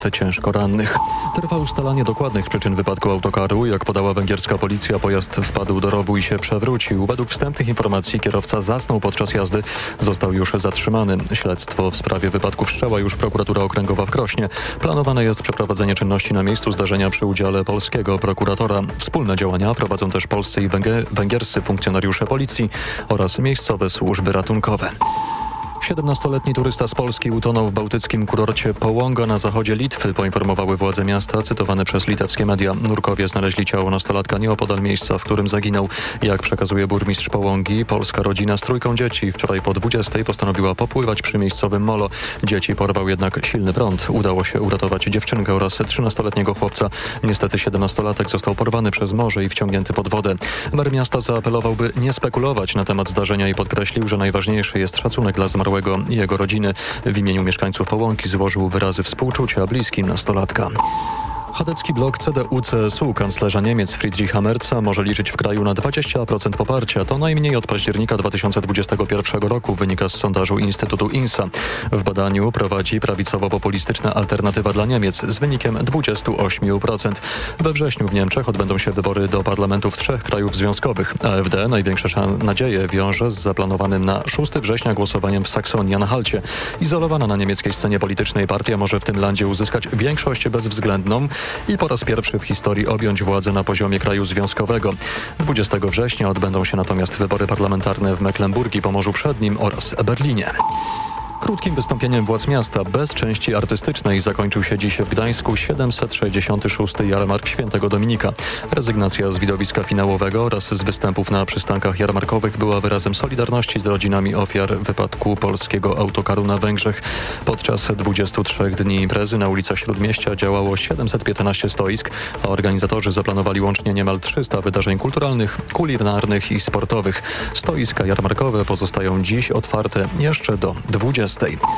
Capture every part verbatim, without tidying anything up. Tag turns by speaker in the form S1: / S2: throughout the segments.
S1: ciężko rannych. Trwa ustalanie dokładnych przyczyn wypadku autokaru. Jak podała węgierska policja, pojazd wpadł do rowu i się przewrócił. Według wstępnych informacji kierowca zasnął podczas jazdy. Został już zatrzymany. Śledztwo w sprawie wypadku wszczęła już prokuratura okręgowa w Krośnie. Planowane jest przeprowadzenie czynności na miejscu zdarzenia przy udziale polskiego prokuratora. Wspólne działania prowadzą też polscy i węgier- węgierscy funkcjonariusze policji oraz miejscowe służby ratunkowe. siedemnastoletni turysta z Polski utonął w bałtyckim kurorcie Połąga na zachodzie Litwy, poinformowały władze miasta, cytowane przez litewskie media. Nurkowie znaleźli ciało nastolatka nieopodal miejsca, w którym zaginął. Jak przekazuje burmistrz Połągi, polska rodzina z trójką dzieci wczoraj po dwudziestej postanowiła popływać przy miejscowym molo. Dzieci porwał jednak silny prąd. Udało się uratować dziewczynkę oraz trzynastoletniego chłopca. Niestety siedemnastolatek został porwany przez morze i wciągnięty pod wodę. Mer miasta zaapelował, by nie spekulować na temat zdarzenia i podkreślił, że najważniejszy jest szacunek dla zmarłego i jego rodziny. W imieniu mieszkańców Połąki złożył wyrazy współczucia bliskim nastolatka. Chadecki blok C D U C S U kanclerza Niemiec Friedricha Merza może liczyć w kraju na dwadzieścia procent poparcia. To najmniej od października dwa tysiące dwudziestego pierwszego roku, wynika z sondażu Instytutu INSA. W badaniu prowadzi prawicowo-populistyczna Alternatywa dla Niemiec z wynikiem dwadzieścia osiem procent. We wrześniu w Niemczech odbędą się wybory do parlamentów trzech krajów związkowych. A F D największe nadzieje wiąże z zaplanowanym na szóstego września głosowaniem w Saksonii-Anhalcie. Izolowana na niemieckiej scenie politycznej partia może w tym landzie uzyskać większość bezwzględną i po raz pierwszy w historii objąć władzę na poziomie kraju związkowego. dwudziestego września odbędą się natomiast wybory parlamentarne w Mecklenburgii, Pomorzu Przednim oraz Berlinie. Krótkim wystąpieniem władz miasta bez części artystycznej zakończył się dziś w Gdańsku siedemset sześćdziesiąty szósty jarmark Świętego Dominika. Rezygnacja z widowiska finałowego oraz z występów na przystankach jarmarkowych była wyrazem solidarności z rodzinami ofiar wypadku polskiego autokaru na Węgrzech. Podczas dwudziestu trzech dni imprezy na ulicach Śródmieścia działało siedemset piętnaście stoisk, a organizatorzy zaplanowali łącznie niemal trzysta wydarzeń kulturalnych, kulinarnych i sportowych. Stoiska jarmarkowe pozostają dziś otwarte jeszcze do dwudziestej.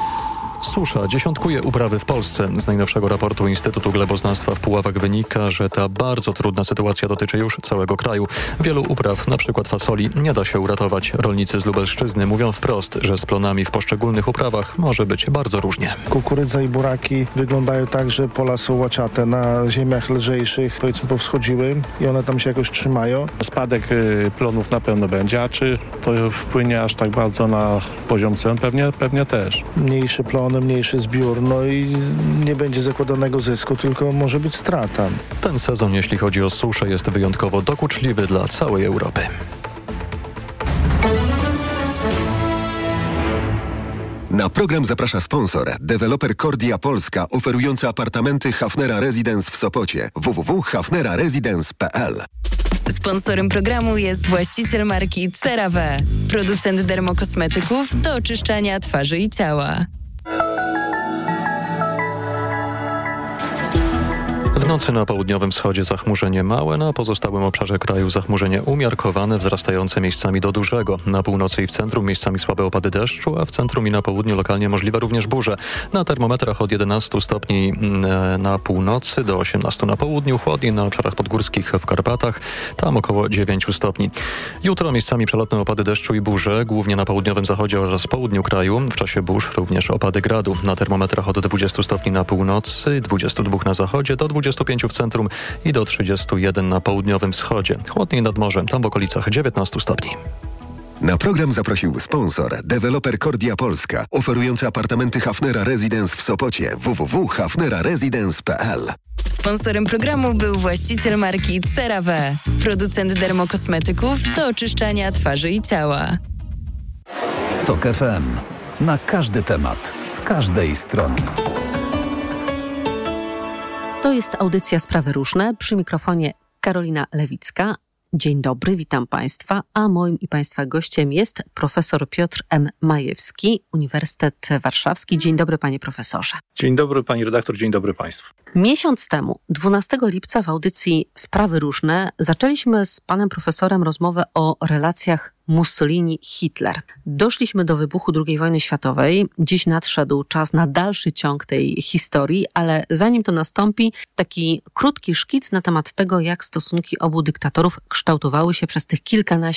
S1: Susza dziesiątkuje uprawy w Polsce. Z najnowszego raportu Instytutu Gleboznawstwa w Puławach wynika, że ta bardzo trudna sytuacja dotyczy już całego kraju. Wielu upraw, na przykład fasoli, nie da się uratować. Rolnicy z Lubelszczyzny mówią wprost, że z plonami w poszczególnych uprawach może być bardzo różnie.
S2: Kukurydza i buraki wyglądają tak, że pola są łaciate. Na ziemiach lżejszych, powiedzmy, powschodziły i one tam się jakoś trzymają.
S3: Spadek y, plonów na pewno będzie, a czy to wpłynie aż tak bardzo na poziom cen? Pewnie, pewnie też.
S2: Mniejszy plon, mniejszy zbiór, no i nie będzie zakładanego zysku, tylko może być strata.
S1: Ten sezon, jeśli chodzi o suszę, jest wyjątkowo dokuczliwy dla całej Europy.
S4: Na program zaprasza sponsor, deweloper Kordia Polska, oferujący apartamenty Hafnera Residence w Sopocie. w w w kropka hafnera residence kropka p l.
S5: Sponsorem programu jest właściciel marki CeraVe, producent dermokosmetyków do oczyszczania twarzy i ciała.
S1: W nocy na południowym wschodzie zachmurzenie małe, na pozostałym obszarze kraju zachmurzenie umiarkowane, wzrastające miejscami do dużego. Na północy i w centrum miejscami słabe opady deszczu, a w centrum i na południu lokalnie możliwe również burze. Na termometrach od jedenastu stopni na północy do osiemnastu na południu, chłodniej na obszarach podgórskich w Karpatach, tam około dziewięciu stopni. Jutro miejscami przelotne opady deszczu i burze, głównie na południowym zachodzie oraz południu kraju. W czasie burz również opady gradu. Na termometrach od dwudziestu stopni na północy, dwudziestu dwóch na zachodzie, do dwudziestu pięciu w centrum i do trzydziestu jeden na południowym wschodzie. Chłodniej nad morzem, tam w okolicach dziewiętnastu stopni.
S4: Na program zaprosił sponsor, deweloper Kordia Polska, oferujący apartamenty Hafnera Residence w Sopocie. w w w kropka hafnera residence kropka p l.
S5: Sponsorem programu był właściciel marki CeraVe, producent dermokosmetyków do oczyszczania twarzy i ciała.
S6: Tok F M. Na każdy temat, z każdej strony.
S7: To jest audycja Sprawy Różne. Przy mikrofonie Karolina Lewicka. Dzień dobry, witam Państwa, a moim i Państwa gościem jest profesor Piotr M. Majewski, Uniwersytet Warszawski. Dzień dobry, panie profesorze.
S8: Dzień dobry, pani redaktor, dzień dobry Państwu.
S7: Miesiąc temu, dwunastego lipca w audycji Sprawy Różne zaczęliśmy z panem profesorem rozmowę o relacjach Mussolini-Hitler. Doszliśmy do wybuchu drugiej wojny światowej. Dziś nadszedł czas na dalszy ciąg tej historii, ale zanim to nastąpi, taki krótki szkic na temat tego, jak stosunki obu dyktatorów kształtowały się przez tych kilkanaście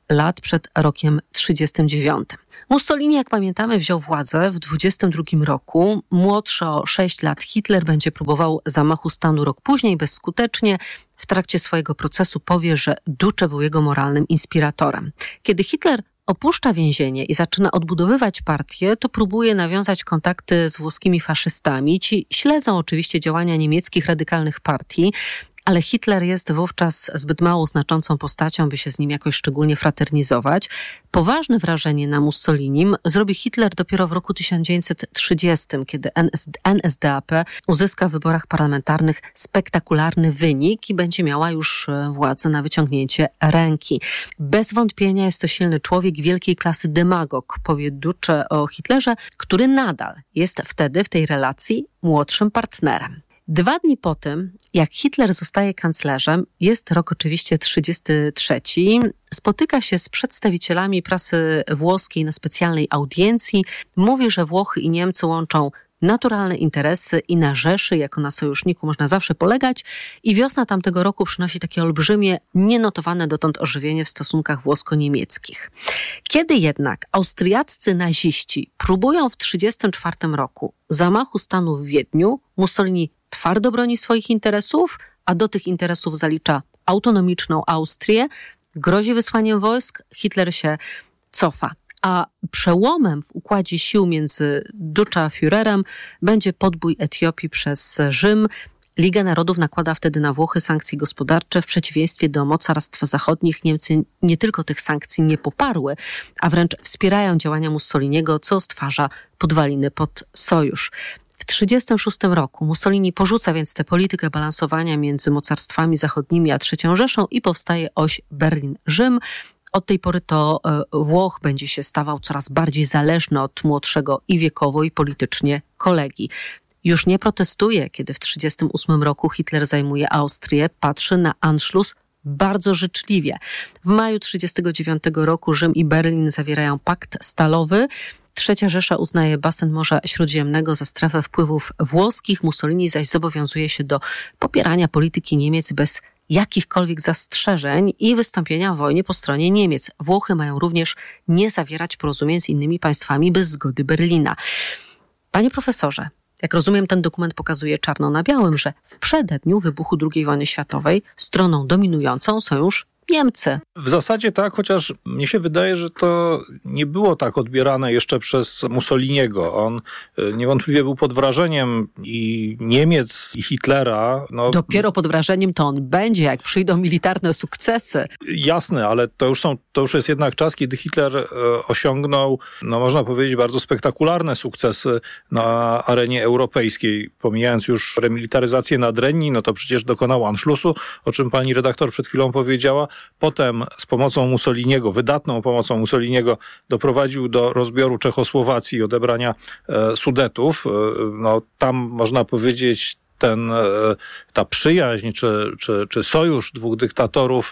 S7: lat przed rokiem trzydziestym dziewiątym. Mussolini, jak pamiętamy, wziął władzę w dwudziestym drugim roku. Młodszy o sześć lat Hitler będzie próbował zamachu stanu rok później, bezskutecznie. W trakcie swojego procesu powie, że Duce był jego moralnym inspiratorem. Kiedy Hitler opuszcza więzienie i zaczyna odbudowywać partię, to próbuje nawiązać kontakty z włoskimi faszystami. Ci śledzą oczywiście działania niemieckich radykalnych partii, ale Hitler jest wówczas zbyt mało znaczącą postacią, by się z nim jakoś szczególnie fraternizować. Poważne wrażenie na Mussolinim zrobi Hitler dopiero w roku tysiąc dziewięćset trzydziestym, kiedy N S D A P uzyska w wyborach parlamentarnych spektakularny wynik i będzie miała już władzę na wyciągnięcie ręki. Bez wątpienia jest to silny człowiek wielkiej klasy demagog, powie Duce o Hitlerze, który nadal jest wtedy w tej relacji młodszym partnerem. Dwa dni po tym, jak Hitler zostaje kanclerzem, jest rok oczywiście trzydziesty trzeci, spotyka się z przedstawicielami prasy włoskiej na specjalnej audiencji, mówi, że Włochy i Niemcy łączą naturalne interesy i na Rzeszy, jako na sojuszniku, można zawsze polegać i wiosna tamtego roku przynosi takie olbrzymie, nienotowane dotąd ożywienie w stosunkach włosko-niemieckich. Kiedy jednak austriaccy naziści próbują w trzydziestym czwartym roku zamachu stanu w Wiedniu, Mussolini twardo broni swoich interesów, a do tych interesów zalicza autonomiczną Austrię, grozi wysłaniem wojsk, Hitler się cofa. A przełomem w układzie sił między Duce a Führerem będzie podbój Etiopii przez Rzym. Liga Narodów nakłada wtedy na Włochy sankcje gospodarcze. W przeciwieństwie do mocarstw zachodnich Niemcy nie tylko tych sankcji nie poparły, a wręcz wspierają działania Mussoliniego, co stwarza podwaliny pod sojusz. W trzydziestym szóstym roku Mussolini porzuca więc tę politykę balansowania między mocarstwami zachodnimi a trzecią Rzeszą i powstaje oś Berlin-Rzym. Od tej pory to Włoch będzie się stawał coraz bardziej zależny od młodszego i wiekowo, i politycznie kolegi. Już nie protestuje, kiedy w trzydziestym ósmym roku Hitler zajmuje Austrię, patrzy na Anschluss bardzo życzliwie. W maju trzydziestego dziewiątego roku Rzym i Berlin zawierają pakt stalowy. Trzecia Rzesza uznaje basen Morza Śródziemnego za strefę wpływów włoskich. Mussolini zaś zobowiązuje się do popierania polityki Niemiec bez jakichkolwiek zastrzeżeń i wystąpienia w wojnie po stronie Niemiec. Włochy mają również nie zawierać porozumień z innymi państwami bez zgody Berlina. Panie profesorze, jak rozumiem, ten dokument pokazuje czarno na białym, że w przededniu wybuchu drugiej wojny światowej stroną dominującą są już Niemcy.
S8: W zasadzie tak, chociaż mnie się wydaje, że to nie było tak odbierane jeszcze przez Mussoliniego. On niewątpliwie był pod wrażeniem i Niemiec, i Hitlera. No,
S7: dopiero pod wrażeniem to on będzie, jak przyjdą militarne sukcesy.
S8: Jasne, ale to już są, to już jest jednak czas, kiedy Hitler osiągnął, no można powiedzieć, bardzo spektakularne sukcesy na arenie europejskiej. Pomijając już remilitaryzację Nadrenii, no to przecież dokonał Anschlussu, o czym pani redaktor przed chwilą powiedziała. Potem z pomocą Mussoliniego, wydatną pomocą Mussoliniego, doprowadził do rozbioru Czechosłowacji i odebrania e, Sudetów. E, no, tam można powiedzieć, ten, ta przyjaźń czy, czy, czy sojusz dwóch dyktatorów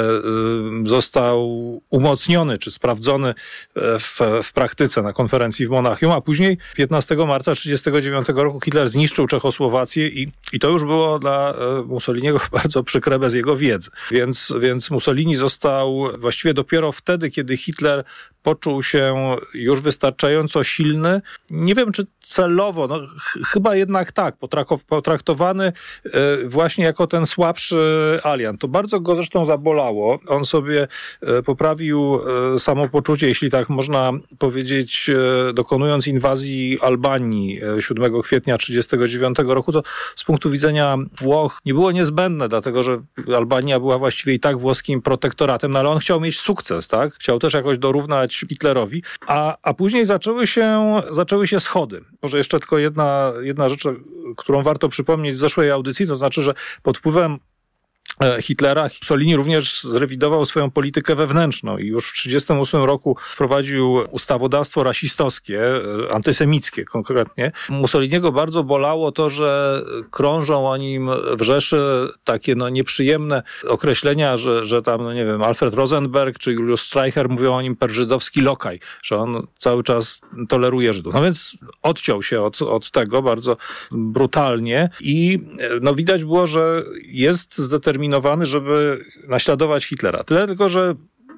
S8: został umocniony czy sprawdzony w, w praktyce na konferencji w Monachium, a później piętnastego marca trzydziestego dziewiątego roku Hitler zniszczył Czechosłowację i, i to już było dla Mussoliniego bardzo przykre bez jego wiedzy. Więc, więc Mussolini został właściwie dopiero wtedy, kiedy Hitler poczuł się już wystarczająco silny. Nie wiem, czy celowo, no ch- chyba jednak tak, potrak- potraktowany y, właśnie jako ten słabszy aliant. To bardzo go zresztą zabolało. On sobie y, poprawił y, samopoczucie, jeśli tak można powiedzieć, y, dokonując inwazji Albanii y, siódmego kwietnia trzydziestego dziewiątego roku, co z punktu widzenia Włoch nie było niezbędne, dlatego że Albania była właściwie i tak włoskim protektoratem, no ale on chciał mieć sukces, tak? Chciał też jakoś dorównać Hitlerowi, a, a później zaczęły się, zaczęły się schody. Może jeszcze tylko jedna, jedna rzecz, którą warto przypomnieć z zeszłej audycji, to znaczy, że pod wpływem Hitlera Mussolini również zrewidował swoją politykę wewnętrzną i już w trzydziestym ósmym roku wprowadził ustawodawstwo rasistowskie, antysemickie konkretnie. Mussoliniego bardzo bolało to, że krążą o nim w Rzeszy takie no nieprzyjemne określenia, że, że tam, no nie wiem, Alfred Rosenberg czy Julius Streicher mówią o nim per żydowski lokaj, że on cały czas toleruje Żydów. No więc odciął się od, od tego bardzo brutalnie i no widać było, że jest zdeterminowany, żeby naśladować Hitlera. Tyle tylko, że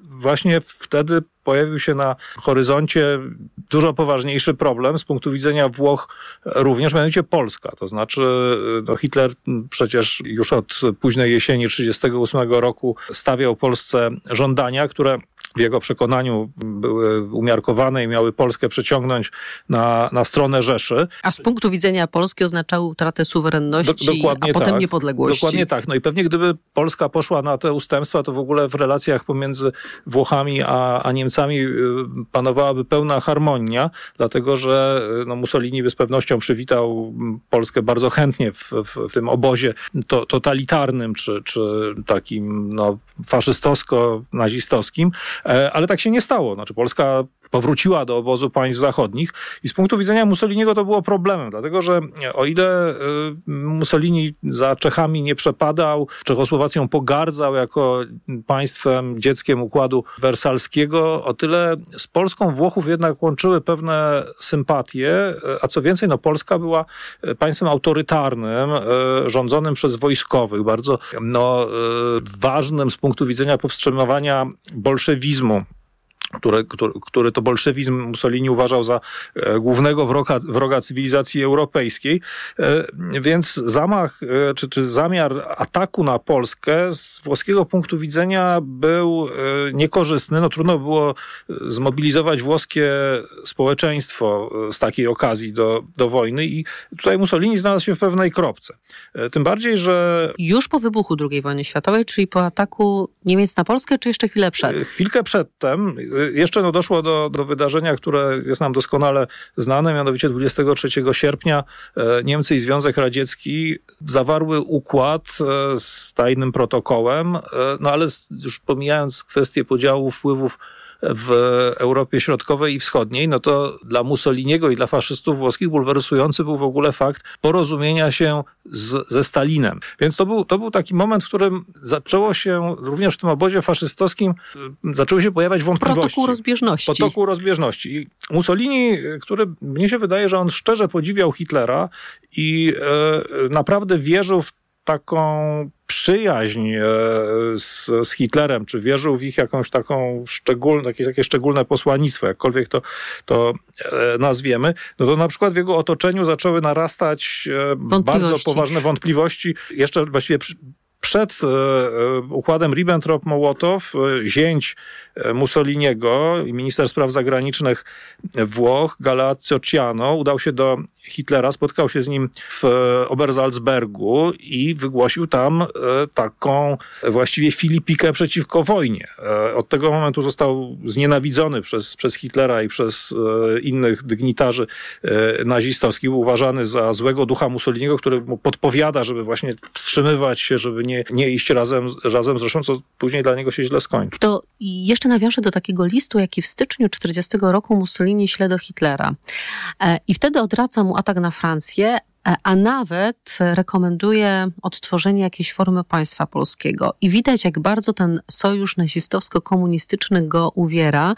S8: właśnie wtedy pojawił się na horyzoncie dużo poważniejszy problem z punktu widzenia Włoch również, mianowicie Polska. To znaczy no Hitler przecież już od późnej jesieni tysiąc dziewięćset trzydziestego ósmego roku stawiał Polsce żądania, które w jego przekonaniu były umiarkowane i miały Polskę przeciągnąć na, na stronę Rzeszy.
S7: A z punktu widzenia Polski oznaczały utratę suwerenności,
S8: Do, dokładnie
S7: a potem
S8: tak.
S7: niepodległości.
S8: Dokładnie tak. No i pewnie gdyby Polska poszła na te ustępstwa, to w ogóle w relacjach pomiędzy Włochami a, a Niemcami panowałaby pełna harmonia, dlatego że no, Mussolini by z pewnością przywitał Polskę bardzo chętnie w, w, w tym obozie to, totalitarnym, czy, czy takim no, faszystowsko-nazistowskim. Ale tak się nie stało. Znaczy Polska powróciła do obozu państw zachodnich i z punktu widzenia Mussoliniego to było problemem, dlatego że o ile Mussolini za Czechami nie przepadał, Czechosłowacją pogardzał jako państwem, dzieckiem układu wersalskiego, o tyle z Polską Włochów jednak łączyły pewne sympatie, a co więcej, no Polska była państwem autorytarnym, rządzonym przez wojskowych, bardzo no, ważnym z punktu widzenia powstrzymywania bolszewizmu. Który, który, który to bolszewizm Mussolini uważał za e, głównego wroga, wroga cywilizacji europejskiej. E, więc zamach, e, czy, czy zamiar ataku na Polskę z włoskiego punktu widzenia był e, niekorzystny. No, trudno było zmobilizować włoskie społeczeństwo z takiej okazji do, do wojny i tutaj Mussolini znalazł się w pewnej kropce. E, tym bardziej, że...
S7: Już po wybuchu drugiej wojny światowej, czyli po ataku Niemiec na Polskę, czy jeszcze chwilę przed?
S8: E, chwilkę przedtem. Jeszcze no, doszło do, do wydarzenia, które jest nam doskonale znane, mianowicie dwudziestego trzeciego sierpnia e, Niemcy i Związek Radziecki zawarły układ e, z tajnym protokołem, e, no ale z, już pomijając kwestię podziału wpływów w Europie Środkowej i Wschodniej, no to dla Mussoliniego i dla faszystów włoskich bulwersujący był w ogóle fakt porozumienia się z, ze Stalinem. Więc to był, to był taki moment, w którym zaczęło się, również w tym obozie faszystowskim, zaczęły się pojawiać wątpliwości.
S7: Protokół rozbieżności.
S8: Protokół rozbieżności. I Mussolini, który mnie się wydaje, że on szczerze podziwiał Hitlera i e, naprawdę wierzył w taką przyjaźń z, z Hitlerem, czy wierzył w ich jakąś taką szczególną, jakieś takie szczególne posłannictwo, jakkolwiek to, to nazwiemy, no to na przykład w jego otoczeniu zaczęły narastać bardzo poważne wątpliwości. Jeszcze właściwie przy, Przed układem Ribbentrop-Mołotow zięć Mussoliniego i minister spraw zagranicznych Włoch, Galeazzo Ciano, udał się do Hitlera, spotkał się z nim w Obersalzbergu i wygłosił tam taką właściwie filipikę przeciwko wojnie. Od tego momentu został znienawidzony przez, przez Hitlera i przez innych dygnitarzy nazistowskich. Był uważany za złego ducha Mussoliniego, który mu podpowiada, żeby właśnie wstrzymywać się, żeby nie, nie iść razem, razem z Rzeszą, co później dla niego się źle skończy.
S7: To jeszcze nawiążę do takiego listu, jaki w styczniu tysiąc dziewięćset czterdziestego roku Mussolini śle do Hitlera. I wtedy odradza mu atak na Francję, a nawet rekomenduje odtworzenie jakiejś formy państwa polskiego. I widać, jak bardzo ten sojusz nazistowsko-komunistyczny go uwiera,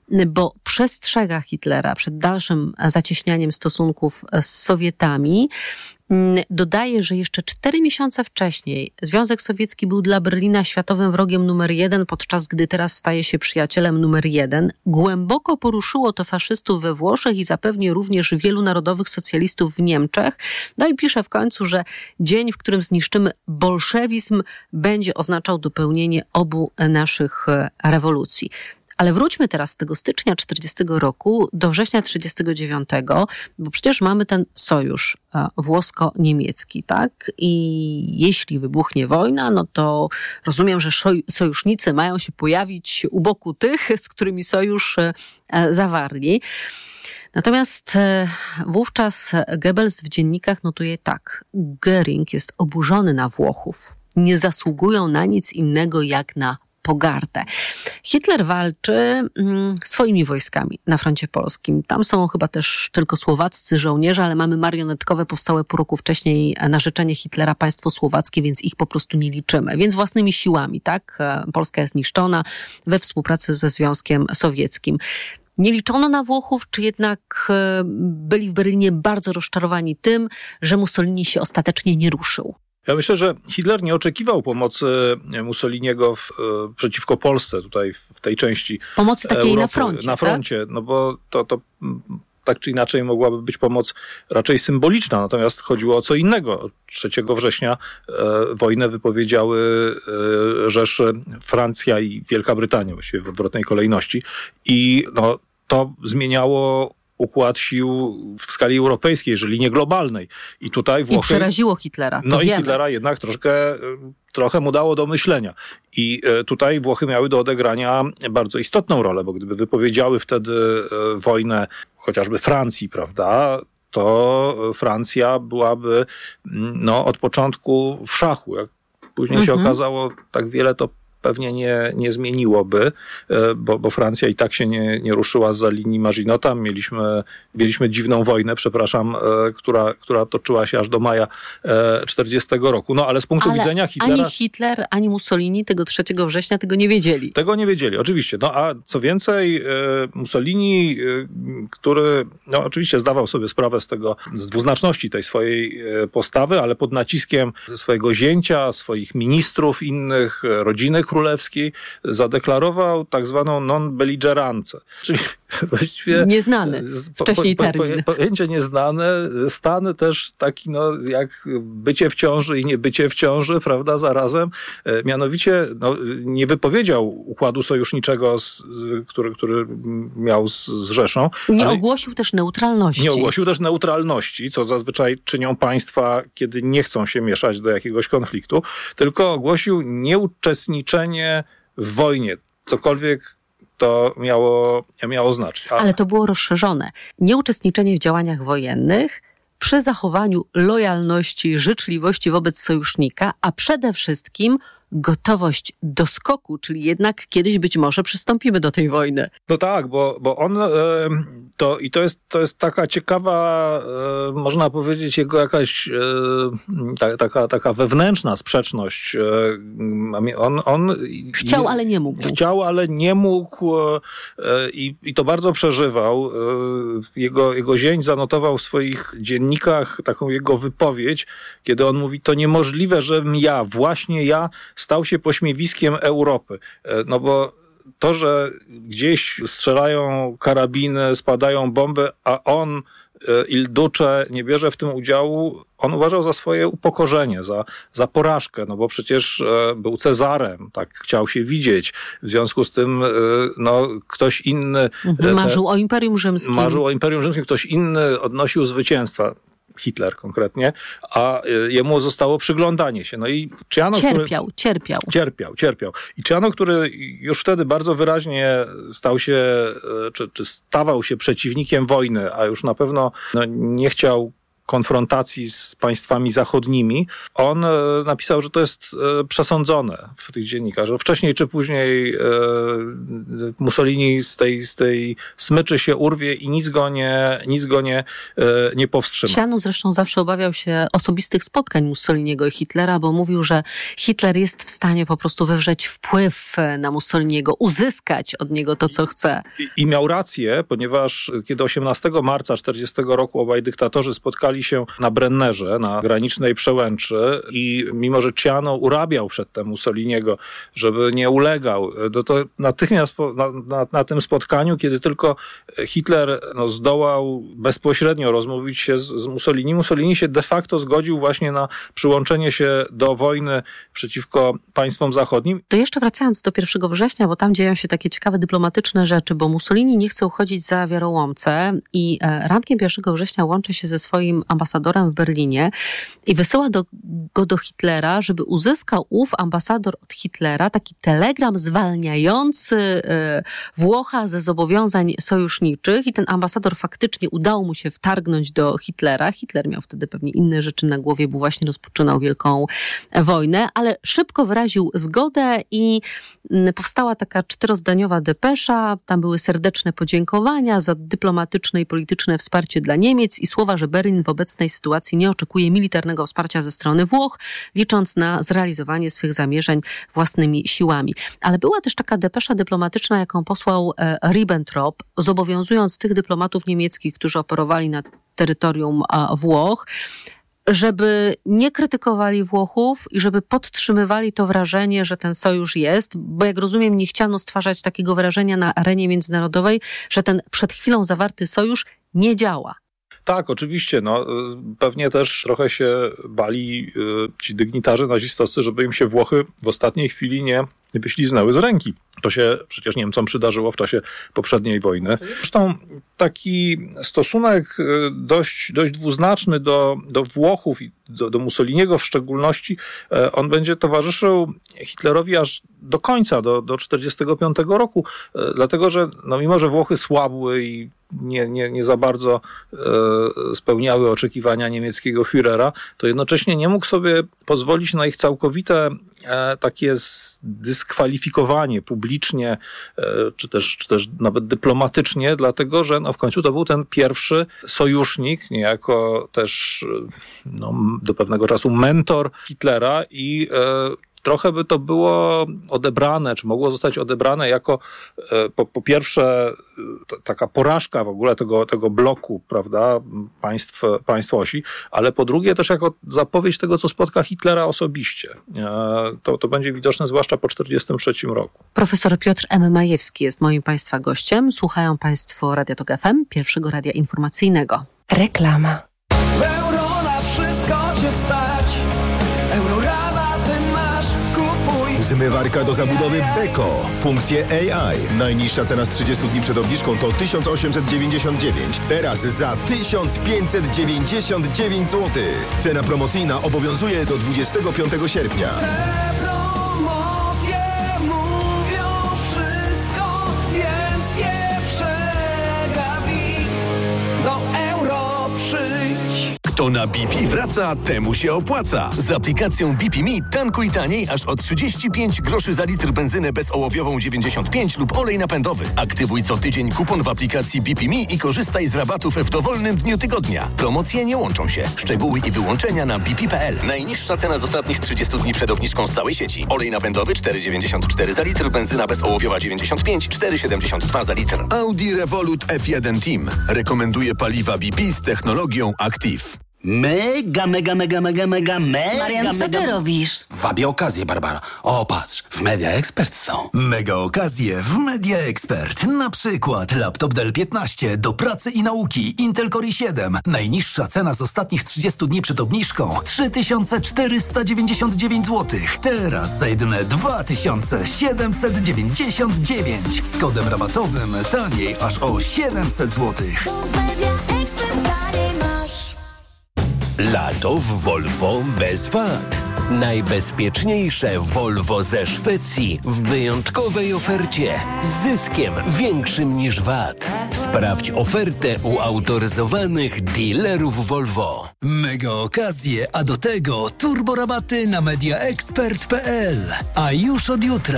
S7: bo przestrzega Hitlera przed dalszym zacieśnianiem stosunków z Sowietami. Dodaje, że jeszcze cztery miesiące wcześniej Związek Sowiecki był dla Berlina światowym wrogiem numer jeden, podczas gdy teraz staje się przyjacielem numer jeden. Głęboko poruszyło to faszystów we Włoszech i zapewne również wielu narodowych socjalistów w Niemczech. No i pisze w końcu, że dzień, w którym zniszczymy bolszewizm, będzie oznaczał dopełnienie obu naszych rewolucji. Ale wróćmy teraz z tego stycznia czterdziestego roku do września trzydziestego dziewiątego, bo przecież mamy ten sojusz włosko-niemiecki, tak? I jeśli wybuchnie wojna, no to rozumiem, że sojusznicy mają się pojawić u boku tych, z którymi sojusz zawarli. Natomiast wówczas Goebbels w dziennikach notuje tak. Göring jest oburzony na Włochów. Nie zasługują na nic innego jak na pogardę. Hitler walczy mm, swoimi wojskami na froncie polskim. Tam są chyba też tylko słowaccy żołnierze, ale mamy marionetkowe, powstałe pół roku wcześniej na życzenie Hitlera państwo słowackie, więc ich po prostu nie liczymy. Więc własnymi siłami, tak? Polska jest niszczona we współpracy ze Związkiem Sowieckim. Nie liczono na Włochów, czy jednak byli w Berlinie bardzo rozczarowani tym, że Mussolini się ostatecznie nie ruszył?
S8: Ja myślę, że Hitler nie oczekiwał pomocy Mussoliniego w, przeciwko Polsce tutaj w tej części
S7: Pomocy takiej
S8: Europy,
S7: na froncie,
S8: Na froncie, tak? No bo to, to tak czy inaczej mogłaby być pomoc raczej symboliczna, natomiast chodziło o co innego. trzeciego września e, wojnę wypowiedziały e, Rzeszy Francja i Wielka Brytania, właściwie w odwrotnej kolejności. I no, to zmieniało układ sił w skali europejskiej, jeżeli nie globalnej. I tutaj Włochy...
S7: I przeraziło Hitlera.
S8: No
S7: wiemy.
S8: i Hitlera jednak troszkę, trochę mu dało do myślenia. I tutaj Włochy miały do odegrania bardzo istotną rolę, bo gdyby wypowiedziały wtedy wojnę chociażby Francji, prawda, to Francja byłaby no, od początku w szachu. Jak później mhm. się okazało, tak wiele to pewnie nie, nie zmieniłoby, bo, bo Francja i tak się nie, nie ruszyła za linii Maginota. Mieliśmy, mieliśmy dziwną wojnę, przepraszam, która, która toczyła się aż do maja czterdziestego roku. No ale z punktu
S7: ale
S8: widzenia Hitlera...
S7: ani Hitler, ani Mussolini tego trzeciego września tego nie wiedzieli.
S8: Tego nie wiedzieli, oczywiście. No a co więcej, Mussolini, który no, oczywiście zdawał sobie sprawę z tego, z dwuznaczności tej swojej postawy, ale pod naciskiem swojego zięcia, swoich ministrów, innych, rodziny królewskiej, zadeklarował tak zwaną non-belligerancję. Czyli właściwie...
S7: Nieznany wcześniej
S8: po, po,
S7: termin.
S8: Po, pojęcie nieznane, stan też taki no, jak bycie w ciąży i niebycie w ciąży, prawda, zarazem. Mianowicie no, nie wypowiedział układu sojuszniczego, z, który, który miał z, z Rzeszą.
S7: Nie ogłosił też neutralności.
S8: Nie ogłosił też neutralności, co zazwyczaj czynią państwa, kiedy nie chcą się mieszać do jakiegoś konfliktu, tylko ogłosił nieuczestniczenie w wojnie, cokolwiek to miało, miało znaczyć. A...
S7: Ale to było rozszerzone. Nieuczestniczenie w działaniach wojennych przy zachowaniu lojalności, życzliwości wobec sojusznika, a przede wszystkim gotowość do skoku, czyli jednak kiedyś być może przystąpimy do tej wojny.
S8: No tak, bo, bo on to i to jest, to jest taka ciekawa, można powiedzieć, jego jakaś ta, taka, taka wewnętrzna sprzeczność. On, on
S7: chciał, ale nie mógł.
S8: Chciał, ale nie mógł i, i to bardzo przeżywał. Jego, jego zięć zanotował w swoich dziennikach taką jego wypowiedź, kiedy on mówi, to niemożliwe, żebym ja, właśnie ja stał się pośmiewiskiem Europy. No bo to, że gdzieś strzelają karabiny, spadają bomby, a on, Il Duce, nie bierze w tym udziału, on uważał za swoje upokorzenie, za, za porażkę, no bo przecież był Cezarem, tak chciał się widzieć. W związku z tym no, ktoś inny...
S7: Marzył te, o Imperium Rzymskim.
S8: Marzył o Imperium Rzymskim, ktoś inny odnosił zwycięstwa. Hitler konkretnie, a jemu zostało przyglądanie się. No i Ciano,
S7: cierpiał,
S8: który,
S7: cierpiał.
S8: Cierpiał, cierpiał. I Ciano, który już wtedy bardzo wyraźnie stał się, czy, czy stawał się przeciwnikiem wojny, a już na pewno no, nie chciał konfrontacji z państwami zachodnimi, on napisał, że to jest przesądzone w tych dziennikach, że wcześniej czy później Mussolini z tej, z tej smyczy się urwie i nic go nie, nic go nie, nie powstrzyma.
S7: Ciano zresztą zawsze obawiał się osobistych spotkań Mussoliniego i Hitlera, bo mówił, że Hitler jest w stanie po prostu wywrzeć wpływ na Mussoliniego, uzyskać od niego to, co chce.
S8: I, i miał rację, ponieważ kiedy osiemnastego marca czterdziestego roku obaj dyktatorzy spotkali się na Brennerze, na granicznej przełęczy i mimo, że Ciano urabiał przedtem Mussoliniego, żeby nie ulegał, to, to natychmiast po, na, na, na tym spotkaniu, kiedy tylko Hitler no, zdołał bezpośrednio rozmówić się z, z Mussolini, Mussolini się de facto zgodził właśnie na przyłączenie się do wojny przeciwko państwom zachodnim.
S7: To jeszcze wracając do pierwszego września, bo tam dzieją się takie ciekawe dyplomatyczne rzeczy, bo Mussolini nie chce uchodzić za wiarołomcę i rankiem pierwszego września łączy się ze swoim ambasadorem w Berlinie i wysyła do, go do Hitlera, żeby uzyskał ów ambasador od Hitlera taki telegram zwalniający y, Włocha ze zobowiązań sojuszniczych i ten ambasador faktycznie udało mu się wtargnąć do Hitlera. Hitler miał wtedy pewnie inne rzeczy na głowie, bo właśnie rozpoczynał wielką wojnę, ale szybko wyraził zgodę i y, powstała taka czterozdaniowa depesza. Tam były serdeczne podziękowania za dyplomatyczne i polityczne wsparcie dla Niemiec i słowa, że Berlin w obecnej sytuacji nie oczekuje militarnego wsparcia ze strony Włoch, licząc na zrealizowanie swych zamierzeń własnymi siłami. Ale była też taka depesza dyplomatyczna, jaką posłał Ribbentrop, zobowiązując tych dyplomatów niemieckich, którzy operowali na terytorium Włoch, żeby nie krytykowali Włochów i żeby podtrzymywali to wrażenie, że ten sojusz jest, bo jak rozumiem, nie chciano stwarzać takiego wrażenia na arenie międzynarodowej, że ten przed chwilą zawarty sojusz nie działa.
S8: Tak, oczywiście. No, pewnie też trochę się bali ci dygnitarze nazistowscy, żeby im się Włochy w ostatniej chwili nie wyśliznęły z ręki. To się przecież Niemcom przydarzyło w czasie poprzedniej wojny. Zresztą taki stosunek dość, dość dwuznaczny do, do Włochów i do, do Mussoliniego w szczególności, on będzie towarzyszył Hitlerowi aż do końca, do, do czterdziestego piątego roku, dlatego że no, mimo, że Włochy słabły i nie, nie, nie za bardzo e, spełniały oczekiwania niemieckiego Führera, to jednocześnie nie mógł sobie pozwolić na ich całkowite e, takie dyskwalifikowanie publicznie, e, czy, też, czy też nawet dyplomatycznie, dlatego że no, w końcu to był ten pierwszy sojusznik, niejako też no, do pewnego czasu mentor Hitlera i e, trochę by to było odebrane, czy mogło zostać odebrane jako po, po pierwsze t- taka porażka w ogóle tego, tego bloku, prawda, państw, państw osi, ale po drugie też jako zapowiedź tego, co spotka Hitlera osobiście. To, to będzie widoczne zwłaszcza po czterdziestym trzecim roku.
S7: Profesor Piotr M. Majewski jest moim Państwa gościem. Słuchają Państwo Radia Tok F M, pierwszego radia informacyjnego.
S9: Reklama.
S10: Euro na wszystko cię stać. Euro
S11: Zmywarka do zabudowy Beko. Funkcje A I. Najniższa cena z trzydziestu dni przed obniżką to tysiąc osiemset dziewięćdziesiąt dziewięć. Teraz za tysiąc pięćset dziewięćdziesiąt dziewięć złotych. Cena promocyjna obowiązuje do dwudziestego piątego sierpnia.
S10: Te promocje mówią wszystko, więc je przegapi. Do euro przyjdź.
S12: Kto na B P wraca, temu się opłaca. Z aplikacją B P Me tankuj taniej aż o trzydzieści pięć groszy za litr benzynę bezołowiową dziewięćdziesiąt pięć lub olej napędowy. Aktywuj co tydzień kupon w aplikacji B P Me i korzystaj z rabatów w dowolnym dniu tygodnia. Promocje nie łączą się. Szczegóły i wyłączenia na b p kropka p l. Najniższa cena z ostatnich trzydziestu dni przed obniżką z całej sieci. Olej napędowy cztery dziewięćdziesiąt cztery za litr, benzyna bezołowiowa dziewięćdziesiąt pięć, cztery siedemdziesiąt dwa za litr. Audi Revolut F jeden Team rekomenduje paliwa B P z technologią Active.
S13: Mega, mega, mega, mega, mega, mega,
S5: Marian, co
S13: mega...
S5: ty robisz?
S13: Wabię okazję, Barbara. O, patrz, w Media Expert są.
S6: Mega okazje w Media Expert. Na przykład laptop Dell piętnaście do pracy i nauki Intel Core i siedem. Najniższa cena z ostatnich trzydziestu dni przed obniżką trzy tysiące czterysta dziewięćdziesiąt dziewięć złotych. Teraz za jedyne dwa tysiące siedemset dziewięćdziesiąt dziewięć. Z kodem rabatowym taniej aż o siedemset złotych.
S12: Lato w Volvo bez wad. Najbezpieczniejsze Volvo ze Szwecji w wyjątkowej ofercie z zyskiem większym niż V A T. Sprawdź ofertę u autoryzowanych dealerów Volvo.
S6: Mega okazje, a do tego turbo rabaty na mediaexpert kropka p l. A już od jutra